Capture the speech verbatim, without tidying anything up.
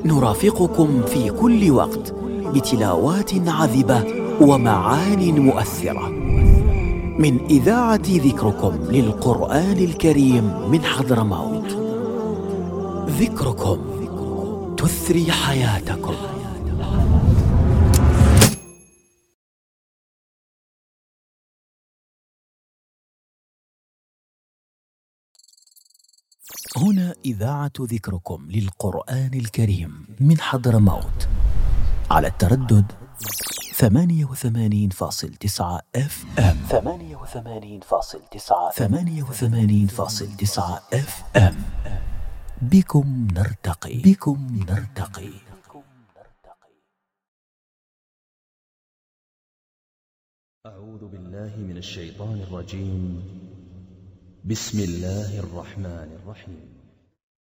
نرافقكم في كل وقت بتلاوات عذبة ومعان مؤثرة من إذاعة ذكركم للقرآن الكريم من حضرموت. ذكركم تثري حياتكم. هنا إذاعة ذكركم للقرآن الكريم من حضرموت على التردد ثمانية وثمانين فاصل تسعة اف ام ثمانية وثمانين فاصل تسعة ثمانية وثمانين فاصل تسعة اف ام. بكم نرتقي بكم نرتقي. أعوذ بالله من الشيطان الرجيم. بسم الله الرحمن الرحيم.